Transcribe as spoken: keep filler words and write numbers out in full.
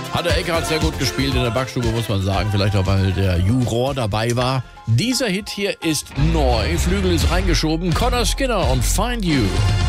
Hat der Eckhart sehr gut gespielt in der Backstube, muss man sagen. Vielleicht auch, weil der Juror dabei war. Dieser Hit hier ist neu. Flügel ist reingeschoben. Connor Skinner und Find You.